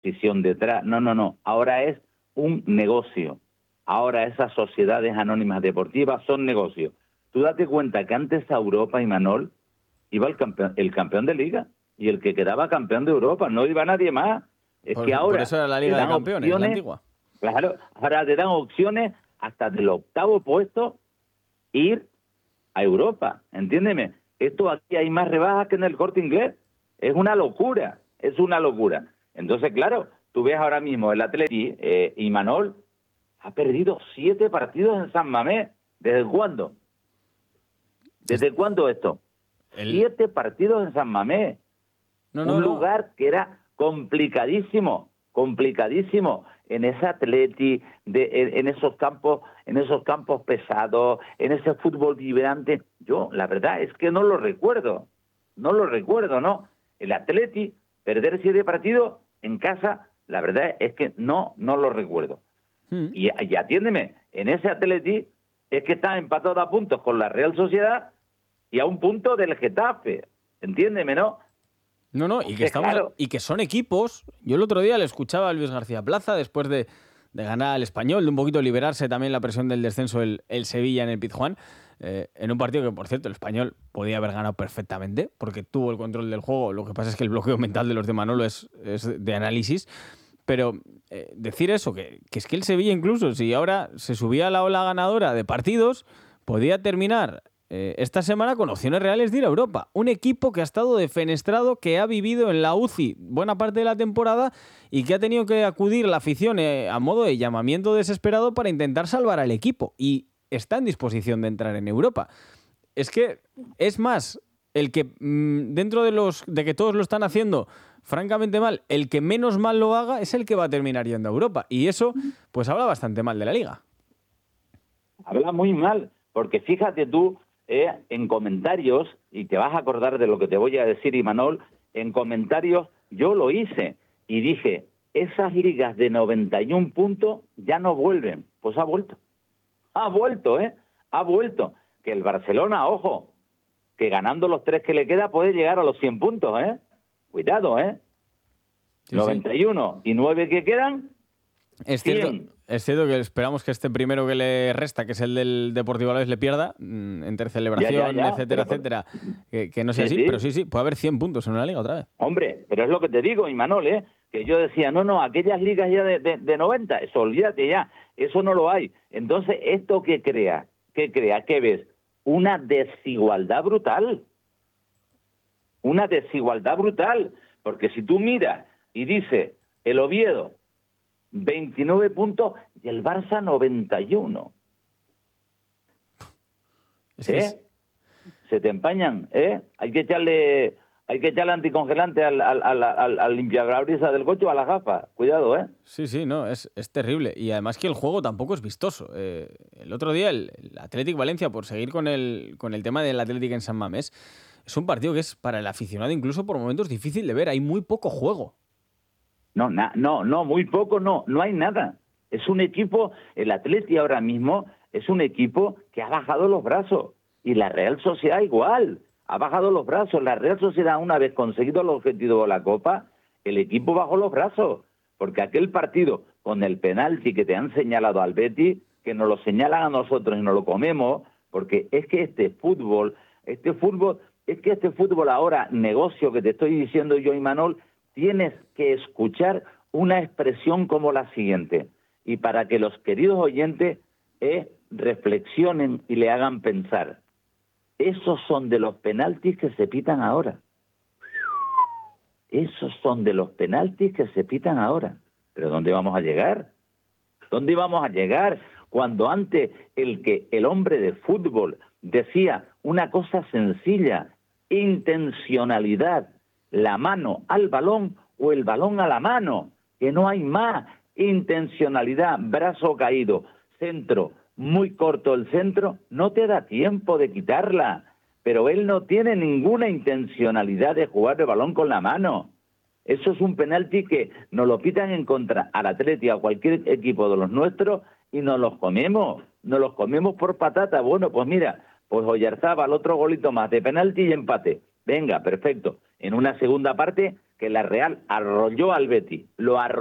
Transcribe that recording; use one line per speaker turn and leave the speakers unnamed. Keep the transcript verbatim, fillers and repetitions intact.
posición detrás. No, no, no. Ahora es un negocio. Ahora esas sociedades anónimas deportivas son negocios. Tú date cuenta que antes a Europa, Imanol, iba el campeón, el campeón de Liga y el que quedaba campeón de Europa. No iba nadie más. Es
por,
que ahora
por eso era la Liga de Campeones, opciones, la antigua.
Claro, ahora te dan opciones hasta del octavo puesto ir a Europa. Entiéndeme. Esto aquí hay más rebajas que en el Corte Inglés. Es una locura. Es una locura. Entonces, claro, tú ves ahora mismo el Atleti, eh, Imanol, ha perdido siete partidos en San Mamés. ¿Desde cuándo? ¿Desde cuándo esto? El... Siete partidos en San Mamés. No, no, Un lugar no. que era complicadísimo, complicadísimo en ese Atleti, de, en, en esos campos, en esos campos pesados, en ese fútbol vibrante. Yo, la verdad, es que no lo recuerdo. No lo recuerdo, ¿no? El Atleti, perder siete partidos en casa, la verdad es que no, no lo recuerdo. Mm. Y, y atiéndeme, en ese Atleti es que está empatado a puntos con la Real Sociedad y a un punto del Getafe. Entiéndeme, ¿no?
No, no, y que, estamos, claro. y que son equipos. Yo el otro día le escuchaba a Luis García Plaza después de, de ganar al Español, de un poquito liberarse también la presión del descenso el, el Sevilla en el Pizjuán, eh, en un partido que, por cierto, el Español podía haber ganado perfectamente porque tuvo el control del juego. Lo que pasa es que el bloqueo mental de los de Manolo es, es de análisis. Pero eh, decir eso, que, que es que el Sevilla incluso, si ahora se subía a la ola ganadora de partidos, podía terminar eh, esta semana con opciones reales de ir a Europa. Un equipo que ha estado defenestrado, que ha vivido en la U C I buena parte de la temporada y que ha tenido que acudir la afición eh, a modo de llamamiento desesperado para intentar salvar al equipo. Y está en disposición de entrar en Europa. Es que es más, el que mmm, dentro de los de que todos lo están haciendo francamente mal, el que menos mal lo haga es el que va a terminar yendo a Europa. Y eso, pues habla bastante mal de la Liga.
Habla muy mal, porque fíjate tú, eh, en comentarios, y te vas a acordar de lo que te voy a decir, Imanol, en comentarios yo lo hice y dije, esas ligas de noventa y un puntos ya no vuelven. Pues ha vuelto. Ha vuelto, ¿eh? Ha vuelto. Que el Barcelona, ojo, que ganando los tres que le queda puede llegar a los cien puntos, ¿eh? Cuidado, ¿eh? Sí, noventa y uno sí. Y nueve que quedan,
es cierto, es cierto que esperamos que este primero que le resta, que es el del Deportivo Alavés, le pierda, mmm, entre celebración, ya, ya, ya. etcétera, pero, etcétera, que, que no sea sí, así, sí. Pero sí, sí, puede haber cien puntos en una liga otra vez.
Hombre, pero es lo que te digo, Imanol, ¿eh? Que yo decía, no, no, aquellas ligas ya de, de, de noventa, eso, olvídate ya, eso no lo hay. Entonces, ¿esto qué crea? ¿Qué crea? ¿Qué ves? Una desigualdad brutal. Una desigualdad brutal, porque si tú miras y dices, el Oviedo, veintinueve puntos y el Barça noventa y uno.
Es que
¿Eh?
es...
Se te empañan, ¿eh? Hay que echarle, hay que echarle anticongelante al, al, al, al, al limpiabrisa del coche o a las gafas. Cuidado, ¿eh?
Sí, sí, no, es, es terrible. Y además que el juego tampoco es vistoso. Eh, el otro día el, el Athletic Valencia, por seguir con el, con el tema del Athletic en San Mamés, es un partido que es para el aficionado incluso por momentos difícil de ver. Hay muy poco juego.
No, na, no, no, muy poco no. No hay nada. Es un equipo, el Atleti ahora mismo es un equipo que ha bajado los brazos. Y la Real Sociedad igual. Ha bajado los brazos. La Real Sociedad, una vez conseguido el objetivo de la Copa, el equipo bajó los brazos. Porque aquel partido con el penalti que te han señalado al Betis, que nos lo señalan a nosotros y nos lo comemos, porque es que este fútbol, este fútbol... Es que este fútbol ahora, negocio que te estoy diciendo yo, Imanol, tienes que escuchar una expresión como la siguiente. Y para que los queridos oyentes eh, reflexionen y le hagan pensar. Esos son de los penaltis que se pitan ahora. Esos son de los penaltis que se pitan ahora. ¿Pero dónde vamos a llegar? ¿Dónde vamos a llegar? Cuando antes el que el hombre de fútbol decía una cosa sencilla, intencionalidad, la mano al balón o el balón a la mano, que no hay más, intencionalidad, brazo caído, centro, muy corto el centro, no te da tiempo de quitarla, pero él no tiene ninguna intencionalidad de jugar el balón con la mano. Eso es un penalti que nos lo pitan en contra al Atleti, a cualquier equipo de los nuestros, y nos los comemos, nos los comemos por patata. Bueno, pues mira, pues Oyarzábal, otro golito más de penalti y empate. Venga, perfecto. En una segunda parte que la Real arrolló al Betis, lo arrolló